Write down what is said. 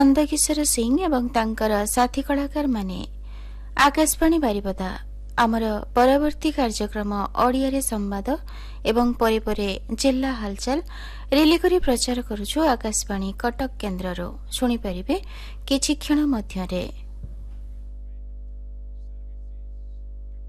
नंदकिशोर सिंह एवं तांकर साथी कलाकार माने। आकाशवाणी बारिपदा आमर परवर्ती कार्यक्रम ओडिया रे संवाद एवं परे परे जिल्ला हालचाल रिले करी प्रचार करुछु आकाशवाणी कटक केन्द्ररो। शुणी परिबे किछि क्षण मध्यरे।